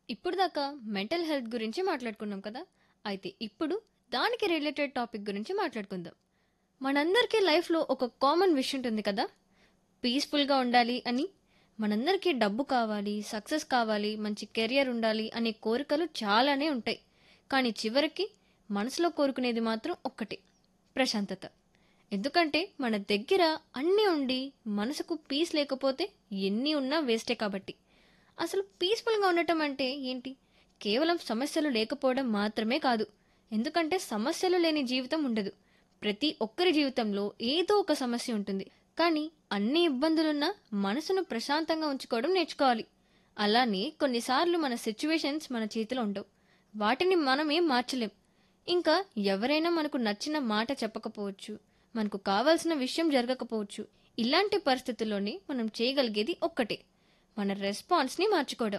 ఇప్పుడు దాకా mental health గురించి మాట్లాడుకున్నాం కదా. అయితే ఇప్పుడు దానికి రిలేటెడ్ టాపిక్ గురించి మాట్లాడుకుందాం. మనందరికీ లైఫ్లో ఒక కామన్ విషయం ఉంటుంది కదా, పీస్ఫుల్గా ఉండాలి అని. మనందరికీ డబ్బు కావాలి, సక్సెస్ కావాలి, మంచి కెరియర్ ఉండాలి అనే కోరికలు చాలానే ఉంటాయి. కానీ చివరికి మనసులో కోరుకునేది మాత్రం ఒక్కటే: ప్రశాంతత. ఎందుకంటే మన దగ్గర అన్నీ ఉండి మనసుకు పీస్ లేకపోతే ఎన్ని ఉన్నా వేస్టే కాబట్టి. అసలు పీస్ఫుల్గా ఉండటం అంటే ఏంటి? కేవలం సమస్యలు లేకపోవడం మాత్రమే కాదు. ఎందుకంటే సమస్యలు లేని జీవితం ఉండదు. ప్రతి ఒక్కరి జీవితంలో ఏదో ఒక సమస్య ఉంటుంది. కానీ అన్ని ఇబ్బందులున్నా మనసును ప్రశాంతంగా ఉంచుకోవడం నేర్చుకోవాలి. అలానే కొన్నిసార్లు మన సిచ్యువేషన్స్ మన చేతిలో ఉండవు. వాటిని మనమేం మార్చలేం. ఇంకా ఎవరైనా మనకు నచ్చిన మాట చెప్పకపోవచ్చు, మనకు కావాల్సిన విషయం జరగకపోవచ్చు. ఇలాంటి పరిస్థితుల్లోనే మనం చేయగలిగేది ఒక్కటే: మన రెస్పాన్స్ని మార్చుకోవడం.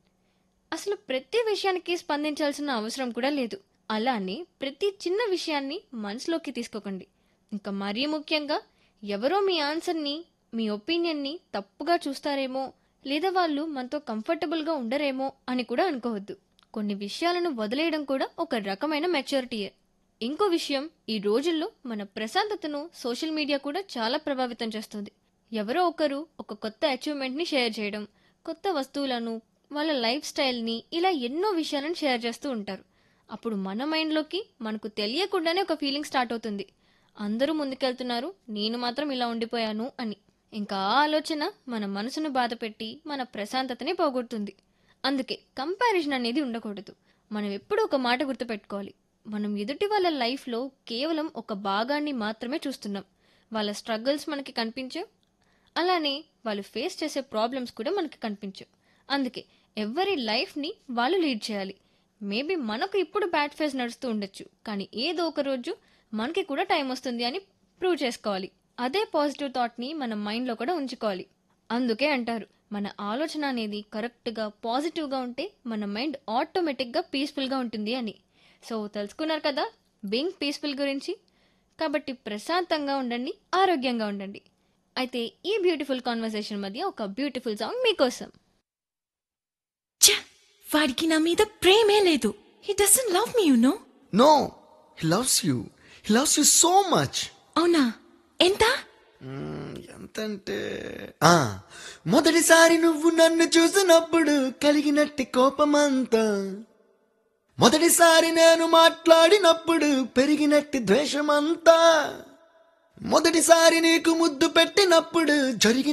అసలు ప్రతి విషయానికి స్పందించాల్సిన అవసరం కూడా లేదు. అలానే ప్రతి చిన్న విషయాన్ని మనసులోకి తీసుకోకండి. ఇంకా మరీ ముఖ్యంగా ఎవరో మీ ఆన్సర్ని, మీ ఒపీనియన్ని తప్పుగా చూస్తారేమో, లేదా వాళ్ళు మనతో కంఫర్టబుల్గా ఉండరేమో అని కూడా అనుకోవద్దు. కొన్ని విషయాలను వదిలేయడం కూడా ఒక రకమైన మెచ్యూరిటీయే. ఇంకో విషయం, ఈ రోజుల్లో మన ప్రశాంతతను సోషల్ మీడియా కూడా చాలా ప్రభావితం చేస్తుంది. ఎవరో ఒకరు ఒక కొత్త అచీవ్మెంట్ని షేర్ చేయడం, కొత్త వస్తువులను, వాళ్ళ లైఫ్ స్టైల్ని, ఇలా ఎన్నో విషయాలను షేర్ చేస్తూ ఉంటారు. అప్పుడు మన మైండ్లోకి మనకు తెలియకుండానే ఒక ఫీలింగ్ స్టార్ట్ అవుతుంది: అందరూ ముందుకెళ్తున్నారు, నేను మాత్రం ఇలా ఉండిపోయాను అని. ఇంకా ఆ ఆలోచన మన మనసును బాధపెట్టి మన ప్రశాంతతని పోగొడుతుంది. అందుకే కంపారిజన్ అనేది ఉండకూడదు. మనం ఎప్పుడూ ఒక మాట గుర్తుపెట్టుకోవాలి: మనం ఎదుటి వాళ్ళ లైఫ్లో కేవలం ఒక భాగాన్ని మాత్రమే చూస్తున్నాం. వాళ్ళ స్ట్రగుల్స్ మనకి కనిపించవు, అలానే వాళ్ళు ఫేస్ చేసే ప్రాబ్లమ్స్ కూడా మనకి కనిపించవు. అందుకే ఎవరి లైఫ్ని వాళ్ళు లీడ్ చేయాలి. మేబీ మనకు ఇప్పుడు బ్యాడ్ ఫేజ్ నడుస్తూ ఉండొచ్చు, కానీ ఏదో ఒక రోజు మనకి కూడా టైం వస్తుంది అని ప్రూవ్ చేసుకోవాలి. అదే పాజిటివ్ థాట్ని మన మైండ్లో కూడా ఉంచుకోవాలి. అందుకే అంటారు, మన ఆలోచన అనేది కరెక్ట్గా పాజిటివ్గా ఉంటే మన మైండ్ ఆటోమేటిక్గా పీస్ఫుల్గా ఉంటుంది అని. సో తెలుసుకున్నారు కదా బీయింగ్ పీస్ఫుల్ గురించి. కాబట్టి ప్రశాంతంగా ఉండండి, ఆరోగ్యంగా ఉండండి. అయితే ఈ బ్యూటిఫుల్ కాన్వర్సేషన్ మధ్య ఒక బ్యూటిఫుల్ సాంగ్ మీకోసం. ఛ! వాడికి నా మీద ప్రేమే లేదు. He doesn't love me, you know. No, he loves you. He loves you so much. అవునా? ఎంత? ఎంతంటే మొదటిసారి నువ్వు నన్ను చూసినప్పుడు కలిగినట్టి కోపమంతా, మొదటిసారి నేను మాట్లాడినప్పుడు పెరిగినట్టి ద్వేషమంతా, మొదటిసారి నీకు ముద్దు పెట్టినప్పుడు జరిగిన